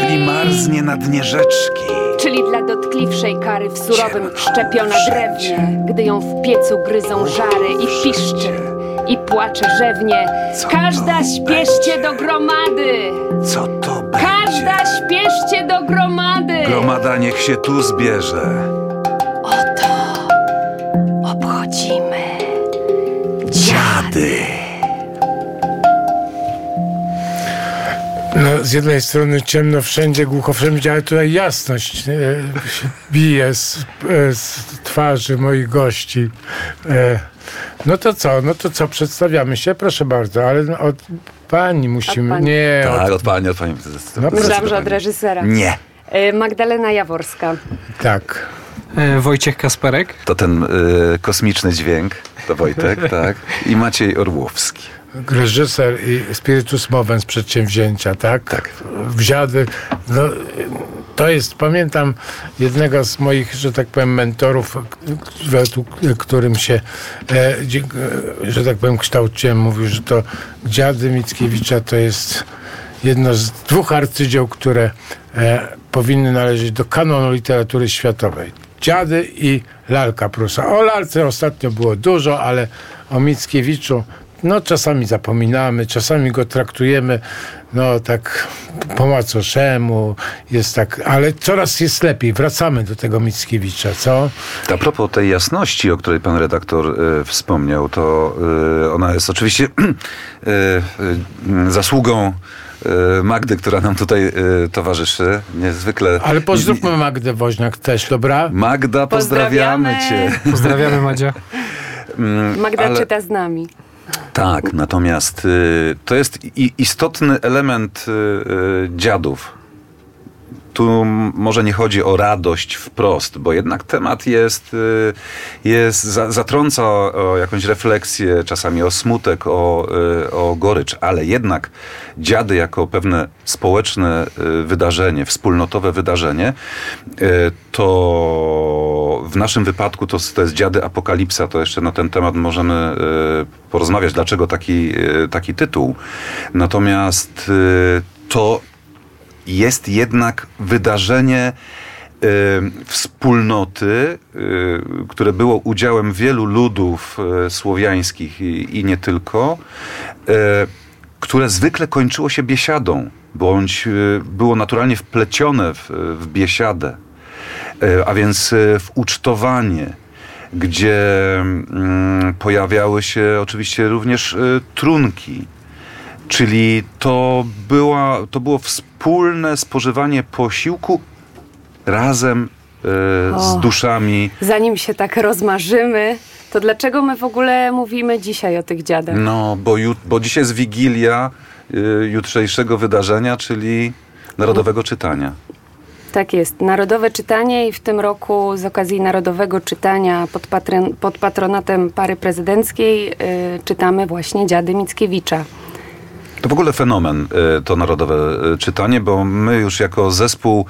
czyli marznie na dnie rzeczki. Czyli dla dotkliwszej kary w surowym szczepiona drewnie, gdy ją w piecu gryzą żary i piszczy, i płacze rzewnie. Każda śpieszcie do gromady! Co to będzie? Każda śpieszcie do gromady! Gromada niech się tu zbierze. Oto obchodzimy dziady. No, z jednej strony ciemno wszędzie, głucho wszędzie, ale tutaj jasność bije z twarzy moich gości. No to co, przedstawiamy się? Proszę bardzo, ale od pani musimy... Od pani. Nie, Tak, od pani. No, Myślałam, że od reżysera. Nie. Magdalena Jaworska. Tak. Wojciech Kasperek. To ten kosmiczny dźwięk, to Wojtek, tak. I Maciej Orłowski. Reżyser i spiritus movens przedsięwzięcia, tak? Tak. W dziady. No, to jest, pamiętam jednego z moich, że tak powiem, mentorów, którym się, że tak powiem, kształciłem, mówił, że to Dziady Mickiewicza to jest jedno z 2 arcydzieł, które powinny należeć do kanonu literatury światowej. Dziady i Lalka Prusa. O Lalce ostatnio było dużo, ale o Mickiewiczu no czasami zapominamy, czasami go traktujemy no tak po macoszemu, jest tak, ale coraz jest lepiej. Wracamy do tego Mickiewicza, co? A propos tej jasności, o której pan redaktor wspomniał, to ona jest oczywiście zasługą Magdy, która nam tutaj towarzyszy. Niezwykle... Ale pozdrówmy Magdę Woźniak też, dobra? Magda, pozdrawiamy cię. Pozdrawiamy, Madzia. Magda czyta z nami. Tak, natomiast to jest istotny element dziadów. Tu może nie chodzi o radość wprost, bo jednak temat zatrąca o jakąś refleksję, czasami o smutek, o gorycz, ale jednak dziady jako pewne społeczne wydarzenie, wspólnotowe wydarzenie, to w naszym wypadku to jest Dziady Apokalipsa, to jeszcze na ten temat możemy porozmawiać, dlaczego taki tytuł. Natomiast to jest jednak wydarzenie wspólnoty, które było udziałem wielu ludów słowiańskich i nie tylko, które zwykle kończyło się biesiadą, bądź było naturalnie wplecione w biesiadę, a więc w ucztowanie, gdzie pojawiały się oczywiście również trunki. Czyli to było wspólne spożywanie posiłku razem z duszami. Zanim się tak rozmarzymy, to dlaczego my w ogóle mówimy dzisiaj o tych dziadach? No, bo dzisiaj jest Wigilia jutrzejszego wydarzenia, czyli Narodowego Czytania. Tak jest. Narodowe Czytanie i w tym roku z okazji Narodowego Czytania pod patronatem pary prezydenckiej czytamy właśnie Dziady Mickiewicza. To w ogóle fenomen, to Narodowe Czytanie, bo my już jako zespół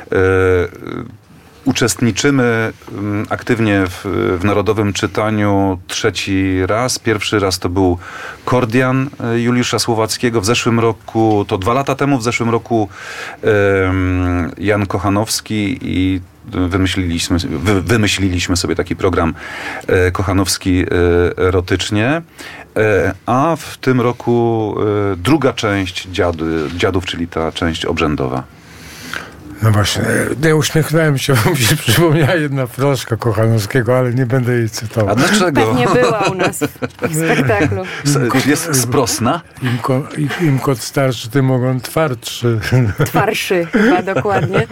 uczestniczymy aktywnie w Narodowym Czytaniu 3. raz. Pierwszy raz to był Kordian Juliusza Słowackiego. W zeszłym roku, to 2 lata temu, w zeszłym roku Jan Kochanowski i wymyśliliśmy sobie taki program Kochanowski erotycznie. A w tym roku druga część Dziadów, czyli ta część obrzędowa. No właśnie, ja uśmiechnąłem się, bo mi się przypomniała jedna proszka Kochanowskiego, ale nie będę jej cytował. A dlaczego? Pewnie była u nas w spektaklu. Jest sprosna? Im kot starszy, tym ogon twardszy. Twarszy chyba dokładnie.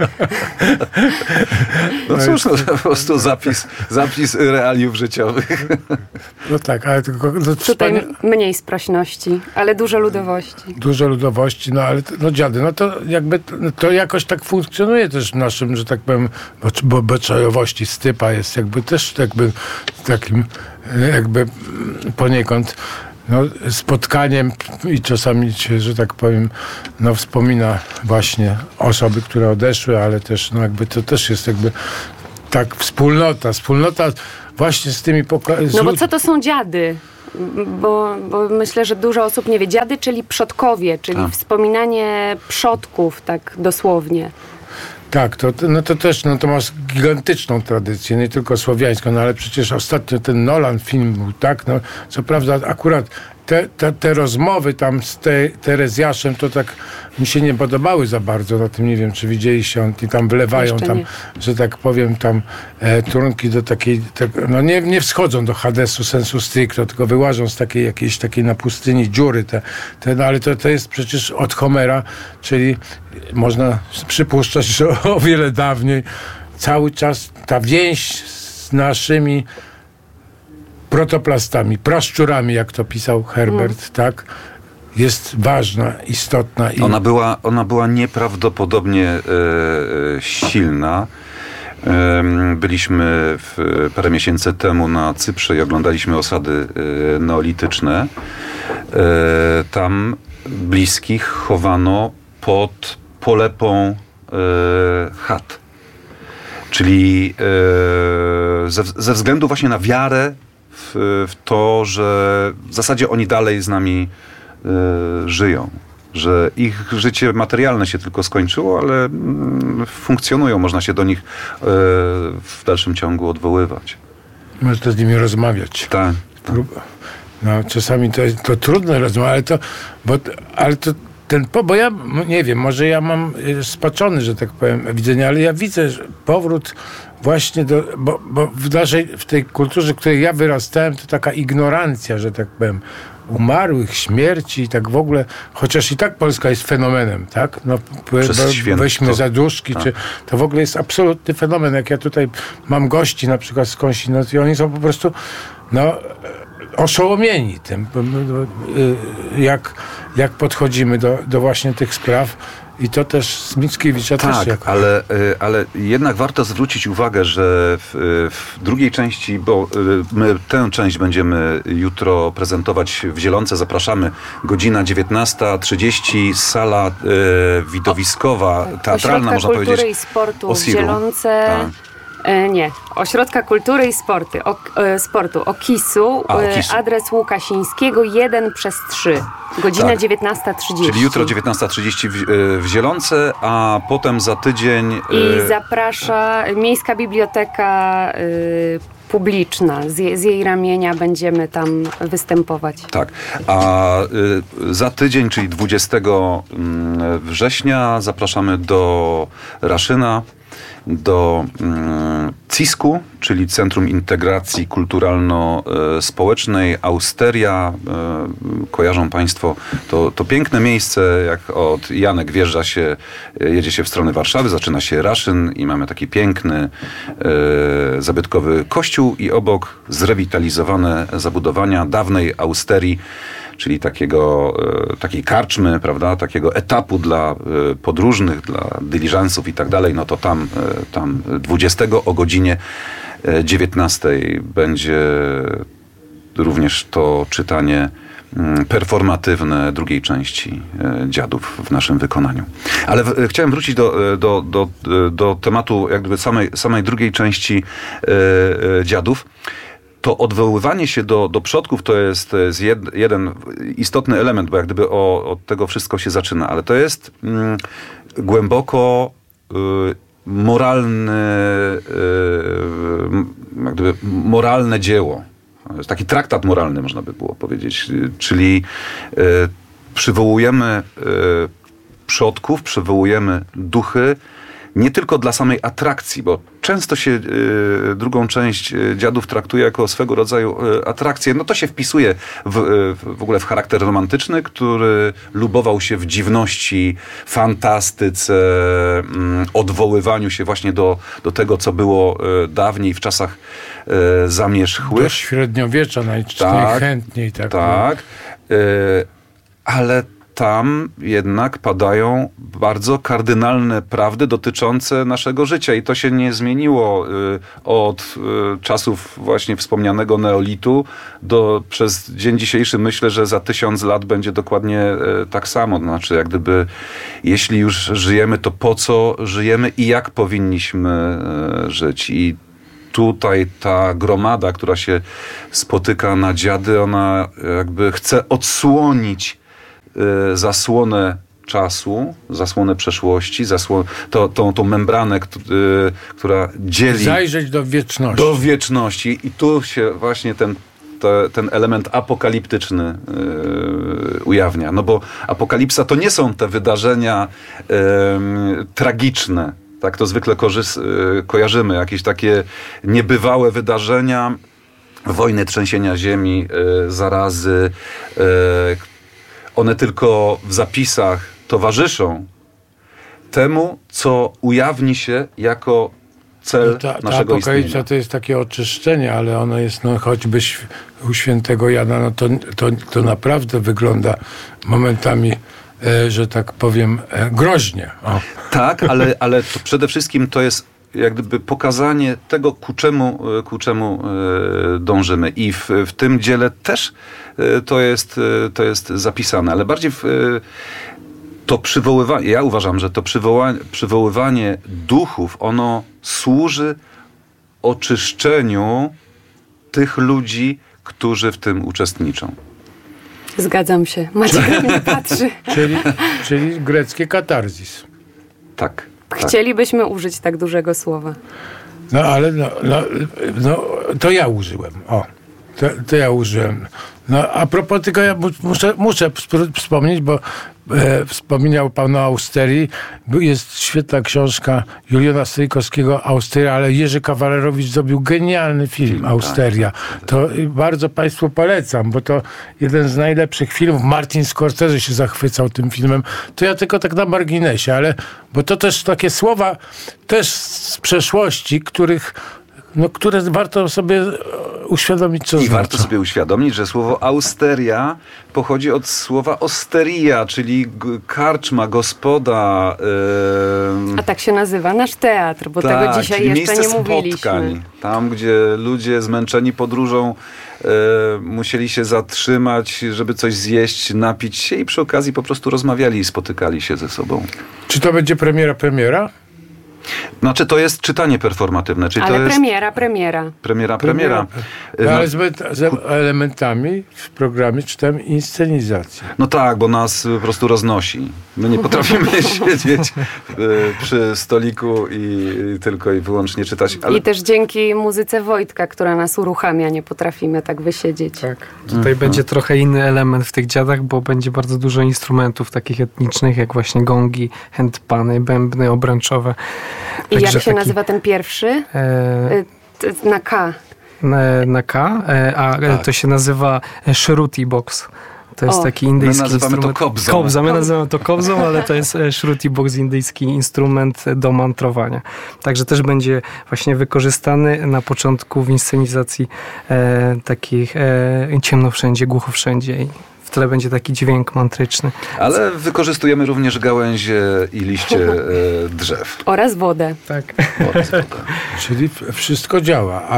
No cóż, no, po prostu zapis realiów życiowych. No tak, ale tylko... No, tutaj mniej sprośności, ale dużo ludowości. Dużo ludowości, no ale no dziady, no to jakby to jakoś tak funkcjonuje też w naszym, że tak powiem, bo beczajowości stypa jest jakby też jakby takim jakby poniekąd no, spotkaniem i czasami się, że tak powiem, no wspomina właśnie osoby, które odeszły, ale też no jakby to też jest jakby tak wspólnota właśnie z tymi No bo co to są dziady? bo myślę, że dużo osób nie wie. Dziady, czyli przodkowie, czyli wspominanie przodków, tak dosłownie. Tak, to masz gigantyczną tradycję, nie tylko słowiańską, no ale przecież ostatnio ten Nolan film był, tak, no co prawda akurat te rozmowy tam z Terezjaszem to tak mi się nie podobały za bardzo na tym, nie wiem, czy widzieliście, oni tam wlewają Jeszcze tam, nie. że tak powiem, tam trunki do takiej, no nie wschodzą do Hadesu sensu stricto, tylko wyłażą z jakiejś takiej na pustyni dziury, no ale to jest przecież od Homera, czyli można przypuszczać, że o wiele dawniej cały czas ta więź z naszymi protoplastami, praszczurami, jak to pisał Herbert, tak, jest ważna, istotna. Ona była nieprawdopodobnie silna. Byliśmy parę miesięcy temu na Cyprze i oglądaliśmy osady neolityczne. Tam bliskich chowano pod polepą chat. Czyli ze względu właśnie na wiarę w to, że w zasadzie oni dalej z nami żyją. Że ich życie materialne się tylko skończyło, ale funkcjonują. Można się do nich w dalszym ciągu odwoływać. Można z nimi rozmawiać. Tak. No, czasami to trudno rozmawiać, bo ja nie wiem, może ja mam spaczony, że tak powiem, widzenie, ale ja widzę że powrót właśnie bo w tej kulturze, w której ja wyrastałem, to taka ignorancja, że tak powiem, umarłych, śmierci i tak w ogóle, chociaż i tak Polska jest fenomenem, tak? No, weźmy Zaduszki, to w ogóle jest absolutny fenomen. Jak ja tutaj mam gości na przykład skądś, no i oni są po prostu oszołomieni tym, jak podchodzimy do właśnie tych spraw. I to też z Mickiewicza też tak, ale jednak warto zwrócić uwagę, że w drugiej części, bo my tę część będziemy jutro prezentować w Zielonce, zapraszamy, godzina 19:30, sala widowiskowa, teatralna, można powiedzieć. Kultury i Sportu w Osiru. Zielonce. Tak. Nie, Ośrodka Kultury i Sportu, Okisu, adres Łukasińskiego 1/3, godzina 19:30. Czyli jutro 19:30 w Zielonce, a potem za tydzień... I zaprasza Miejska Biblioteka Publiczna. Z jej ramienia będziemy tam występować. Tak, a za tydzień, czyli 20 września zapraszamy do Raszyna, do CISK-u, czyli Centrum Integracji Kulturalno-Społecznej, Austeria. Kojarzą Państwo to piękne miejsce, jak od Janek wjeżdża się, jedzie się w stronę Warszawy, zaczyna się Raszyn i mamy taki piękny, zabytkowy kościół i obok zrewitalizowane zabudowania dawnej Austerii, czyli takiej karczmy, prawda, takiego etapu dla podróżnych, dla dyliżansów i tak dalej, no to tam 20 o godzinie 19 będzie również to czytanie performatywne drugiej części Dziadów w naszym wykonaniu. Ale chciałem wrócić do tematu jakby samej drugiej części Dziadów. To odwoływanie się do przodków to jest jeden istotny element, bo jak gdyby od tego wszystko się zaczyna, ale to jest głęboko moralne dzieło. To jest taki traktat moralny, można by było powiedzieć. Czyli przywołujemy przodków, przywołujemy duchy, nie tylko dla samej atrakcji, bo często się drugą część Dziadów traktuje jako swego rodzaju atrakcję. No to się wpisuje w ogóle w charakter romantyczny, który lubował się w dziwności, fantastyce, odwoływaniu się właśnie do tego, co było dawniej w czasach zamierzchłych. Do średniowiecza najchętniej. Tak. Ale tam jednak padają bardzo kardynalne prawdy dotyczące naszego życia i to się nie zmieniło od czasów właśnie wspomnianego neolitu przez dzień dzisiejszy. Myślę, że za 1000 lat będzie dokładnie tak samo. Znaczy, jak gdyby, jeśli już żyjemy, to po co żyjemy i jak powinniśmy żyć. I tutaj ta gromada, która się spotyka na dziady, ona jakby chce odsłonić zasłonę czasu, zasłonę przeszłości, tą membranę, która dzieli... Zajrzeć do wieczności. Do wieczności. I tu się właśnie ten element apokaliptyczny ujawnia. No bo apokalipsa to nie są te wydarzenia tragiczne. Tak to zwykle kojarzymy. Jakieś takie niebywałe wydarzenia, wojny, trzęsienia ziemi, zarazy. One tylko w zapisach towarzyszą temu, co ujawni się jako cel ta naszego apokalipsa istnienia. to jest takie oczyszczenie, ale ono jest, choćby u świętego Jana, to naprawdę wygląda momentami, że tak powiem, groźnie. O. Tak, ale to przede wszystkim to jest jak gdyby pokazanie tego, ku czemu dążymy. I w tym dziele też to jest zapisane, ale bardziej to przywoływanie, ja uważam, że to przywoływanie duchów, ono służy oczyszczeniu tych ludzi, którzy w tym uczestniczą. Zgadzam się. Maciek na mnie patrzy. Czyli greckie katarzis. Tak. Chcielibyśmy użyć tak dużego słowa. No ale to ja użyłem. O, to ja użyłem. No a propos tego ja muszę wspomnieć, bo wspominał pan o Austerii. Jest świetna książka Juliana Stryjkowskiego Austeria, ale Jerzy Kawalerowicz zrobił genialny film Austeria. To bardzo państwu polecam, bo to jeden z najlepszych filmów. Martin Scorsese się zachwycał tym filmem. To ja tylko tak na marginesie, bo to też takie słowa też z przeszłości, które warto sobie uświadomić, co znaczy. I warto sobie uświadomić, że słowo austeria pochodzi od słowa osteria, czyli karczma, gospoda. A tak się nazywa nasz teatr, bo tego dzisiaj czyli jeszcze nie mówiliśmy. spotkań. Tam, gdzie ludzie zmęczeni podróżą musieli się zatrzymać, żeby coś zjeść, napić się i przy okazji po prostu rozmawiali i spotykali się ze sobą. Czy to będzie premiera? Znaczy, to jest czytanie performatywne. Czyli ale to jest premiera. No, ale z elementami w programie czytam inscenizację. No tak, bo nas po prostu roznosi. My nie potrafimy siedzieć przy stoliku i tylko i wyłącznie czytać. Ale... I też dzięki muzyce Wojtka, która nas uruchamia, nie potrafimy tak wysiedzieć. Tak. Tutaj będzie trochę inny element w tych dziadach, bo będzie bardzo dużo instrumentów takich etnicznych, jak właśnie gongi, handpany, bębny obręczowe. I Także jak się nazywa ten pierwszy? Na K. Na K, to się nazywa shruti box. To jest taki indyjski my nazywamy instrument. To kobzą. My nazywamy to kobzą, ale to jest shruti box, indyjski instrument do mantrowania. Także też będzie właśnie wykorzystany na początku w inscenizacji takich ciemno wszędzie, głucho wszędzie. W tle będzie taki dźwięk mantryczny. Ale wykorzystujemy również gałęzie i liście drzew. Oraz wodę. Tak. Czyli wszystko działa.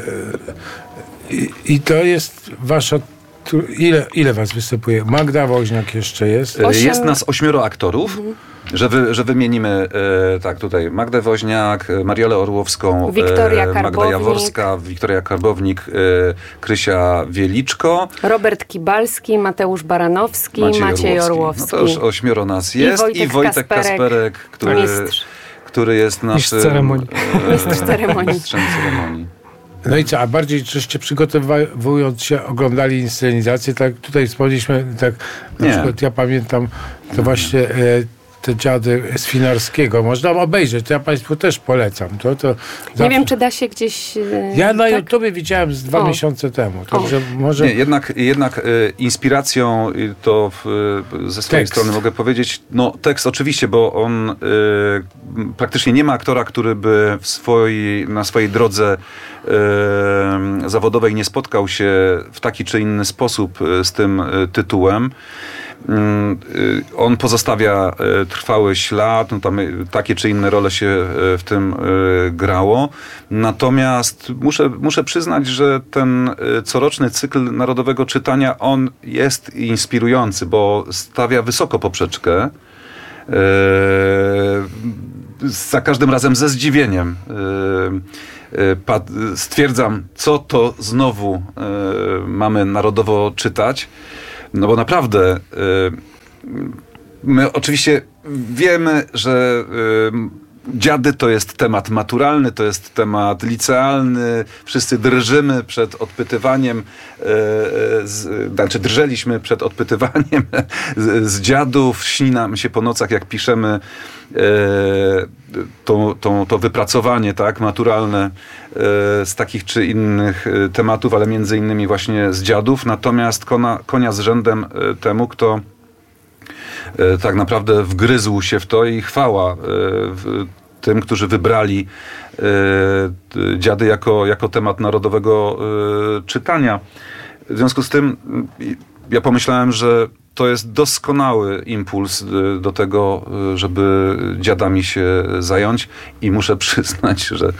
I to jest wasza... Ile was występuje? Magda Woźniak jeszcze jest? Jest nas 8 aktorów. Że wymienimy tak tutaj Magdę Woźniak, Mariolę Orłowską, Magda Jaworska, Wiktoria Karbownik, Krysia Wieliczko, Robert Kibalski, Mateusz Baranowski, Maciej Orłowski. No to już 8 nas jest. I Wojtek Kasperek, który jest naszym mistrzem ceremonii. No i co, a bardziej żeście przygotowując się, oglądali inscenizację, tak tutaj wspomnieliśmy, tak na przykład ja pamiętam to właśnie te dziady z Finarskiego. Można obejrzeć, to ja państwu też polecam. Nie wiem, czy da się gdzieś... Ja na YouTubie widziałem z 2 miesiące temu. Także może... Nie, jednak inspiracją to ze swojej strony mogę powiedzieć, no tekst oczywiście, bo on praktycznie nie ma aktora, który by na swojej drodze zawodowej nie spotkał się w taki czy inny sposób z tym tytułem. On pozostawia trwały ślad, no tam takie czy inne role się w tym grało. Natomiast muszę przyznać, że ten coroczny cykl Narodowego Czytania, on jest inspirujący, bo stawia wysoko poprzeczkę. Za każdym razem ze zdziwieniem stwierdzam, co to znowu mamy narodowo czytać, no bo naprawdę my oczywiście wiemy, że dziady to jest temat maturalny, to jest temat licealny. Wszyscy drżymy przed odpytywaniem, drżeliśmy przed odpytywaniem z dziadów. Śni nam się po nocach, jak piszemy to wypracowanie, tak, maturalne z takich czy innych tematów, ale między innymi właśnie z dziadów. Natomiast konia z rzędem temu, kto tak naprawdę wgryzł się w to i chwała tym, którzy wybrali dziady jako temat narodowego czytania. W związku z tym ja pomyślałem, że to jest doskonały impuls do tego, żeby dziadami się zająć i muszę przyznać, że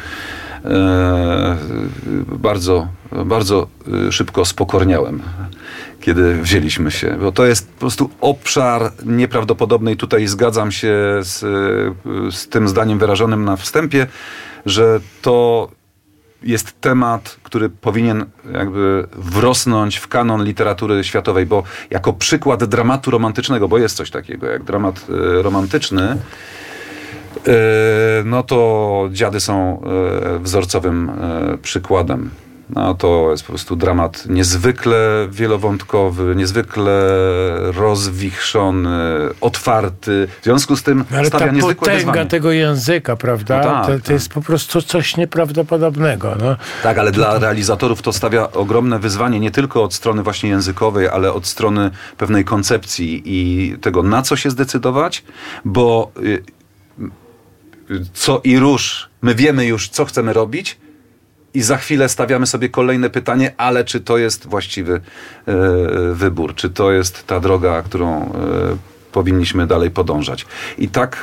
bardzo, bardzo szybko spokorniałem, kiedy wzięliśmy się, bo to jest po prostu obszar nieprawdopodobny i tutaj zgadzam się z tym zdaniem wyrażonym na wstępie, że to jest temat, który powinien jakby wrosnąć w kanon literatury światowej, bo jako przykład dramatu romantycznego, bo jest coś takiego jak dramat romantyczny, no to dziady są wzorcowym przykładem. No to jest po prostu dramat niezwykle wielowątkowy, niezwykle rozwichrzony, otwarty. W związku z tym stawia niezwykłe wyzwanie. Potęga tego języka, prawda? No tak, to jest po prostu coś nieprawdopodobnego. No. Tak, ale dla realizatorów to stawia ogromne wyzwanie nie tylko od strony właśnie językowej, ale od strony pewnej koncepcji i tego, na co się zdecydować, bo co i róż, my wiemy już, co chcemy robić, i za chwilę stawiamy sobie kolejne pytanie, ale czy to jest właściwy wybór? Czy to jest ta droga, którą powinniśmy dalej podążać? I tak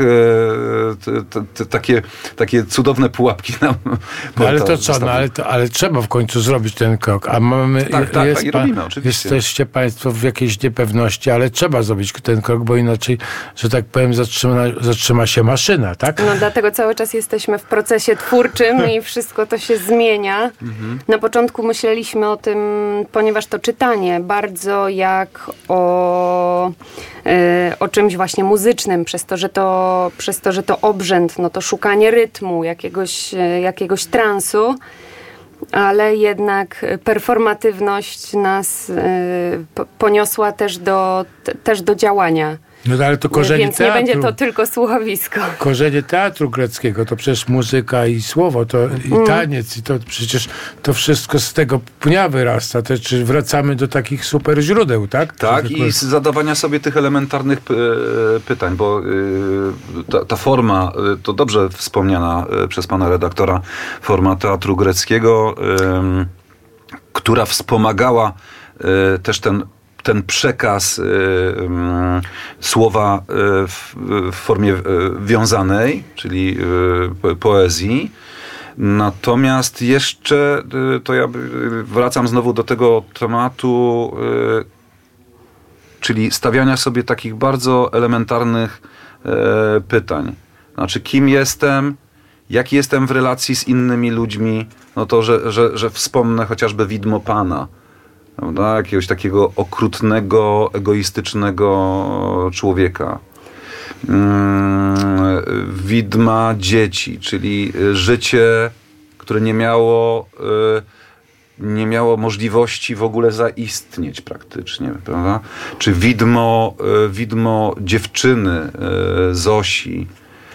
takie cudowne pułapki nam... No ale to co? No, ale trzeba w końcu zrobić ten krok. A mamy... Tak, i robimy, oczywiście. Jesteście państwo w jakiejś niepewności, ale trzeba zrobić ten krok, bo inaczej, że tak powiem, zatrzyma się maszyna, tak? No dlatego cały czas jesteśmy w procesie twórczym i wszystko to się zmienia. Na początku myśleliśmy o tym, ponieważ to czytanie bardzo jak o czymś właśnie muzycznym, przez to, że to obrzęd, no to szukanie rytmu, jakiegoś transu, ale jednak performatywność nas poniosła też do działania. No ale to korzenie Więc teatru, nie będzie to tylko słuchowisko. Korzenie teatru greckiego to przecież muzyka i słowo, to i taniec, i to przecież to wszystko z tego pnia wyrasta. Czy wracamy do takich super źródeł, tak? Tak, i z zadawania sobie tych elementarnych pytań, bo ta forma, to dobrze wspomniana przez pana redaktora, forma teatru greckiego, która wspomagała też ten przekaz słowa w formie wiązanej, czyli poezji. Natomiast jeszcze, to ja wracam znowu do tego tematu, czyli stawiania sobie takich bardzo elementarnych pytań. Znaczy, kim jestem, jaki jestem w relacji z innymi ludźmi, no to, że wspomnę chociażby widmo Pana. Prawda? Jakiegoś takiego okrutnego, egoistycznego człowieka. Widma dzieci, czyli życie, które nie miało możliwości w ogóle zaistnieć praktycznie. Prawda? Czy widmo dziewczyny Zosi,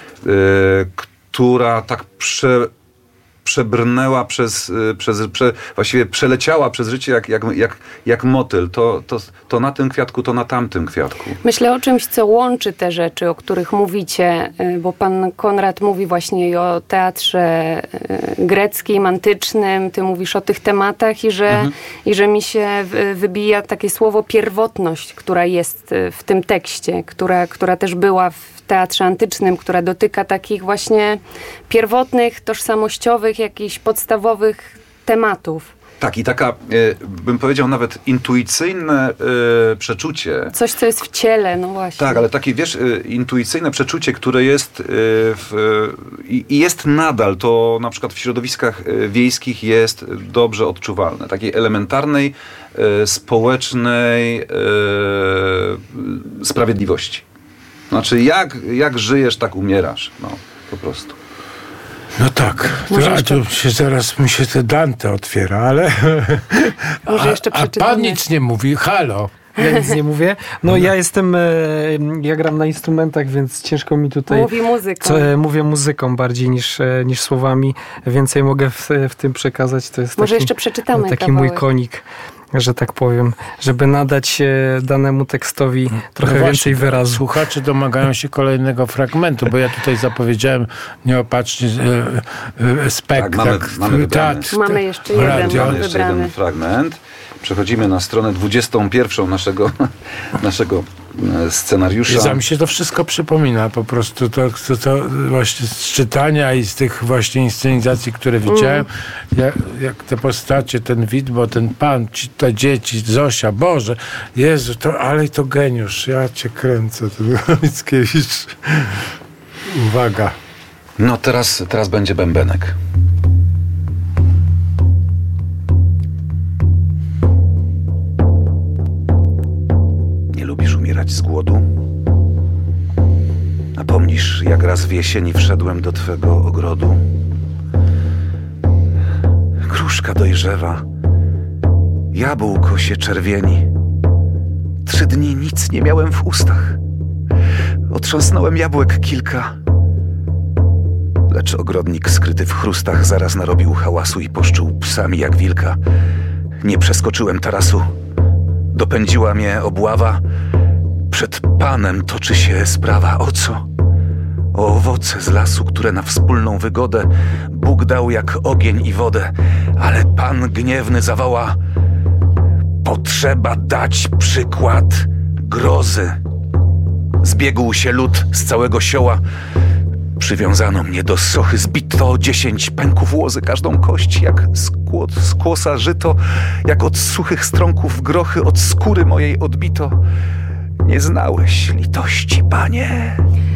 która tak przebrnęła właściwie przeleciała przez życie jak motyl. To na tym kwiatku, to na tamtym kwiatku. Myślę o czymś, co łączy te rzeczy, o których mówicie, bo pan Konrad mówi właśnie i o teatrze greckim, antycznym, ty mówisz o tych tematach i że mi się wybija takie słowo pierwotność, która jest w tym tekście, która też była w teatrze antycznym, która dotyka takich właśnie pierwotnych, tożsamościowych, jakichś podstawowych tematów. Tak, i taka, bym powiedział, nawet intuicyjne przeczucie. Coś, co jest w ciele, no właśnie. Tak, ale takie, wiesz, intuicyjne przeczucie, które jest i jest nadal, to na przykład w środowiskach wiejskich jest dobrze odczuwalne. Takiej elementarnej, społecznej sprawiedliwości. Znaczy, jak żyjesz, tak umierasz. No, po prostu. No tak, zaraz mi się te Dante otwiera, ale... Może jeszcze a pan przeczytamy. nic nie mówi, halo. Ja nic nie mówię. No ja gram na instrumentach, więc ciężko mi tutaj... Mówi muzyką. Mówię muzyką bardziej niż słowami. Więcej mogę w tym przekazać. To jest Może jeszcze przeczytamy taki mój kawałek. konik, że tak powiem, żeby nadać danemu tekstowi trochę więcej wyrazu. Słuchacze domagają się kolejnego fragmentu, bo ja tutaj zapowiedziałem nieopatrznie spektakl. Tak, mamy wybrany. Mamy jeszcze Mamy jeszcze jeden fragment. Przechodzimy na stronę 21 naszego scenariusza. Mi się to wszystko przypomina po prostu. To właśnie z czytania i z tych właśnie inscenizacji, które widziałem, jak te postacie, ten widmo, ten pan, te dzieci, Zosia, Boże, Jezu, ale to geniusz. Ja cię kręcę. Mickiewicz. Uwaga. No teraz będzie bębenek. Lubisz umierać z głodu? A pomnisz, jak raz w jesieni wszedłem do twego ogrodu? Gruszka dojrzewa, jabłko się czerwieni. 3 dni nic nie miałem w ustach. Otrząsnąłem jabłek kilka. Lecz ogrodnik skryty w chrustach zaraz narobił hałasu i poszczuł psami jak wilka. Nie przeskoczyłem tarasu. Dopędziła mnie obława. Przed Panem toczy się sprawa. O co? O owoce z lasu, które na wspólną wygodę Bóg dał jak ogień i wodę. Ale Pan gniewny zawoła: potrzeba dać przykład grozy. Zbiegł się lud z całego sioła. Przywiązano mnie do sochy, zbito 10 pęków łozy, każdą kość jak z kłosa żyto, jak od suchych strąków grochy od skóry mojej odbito. Nie znałeś litości, Panie.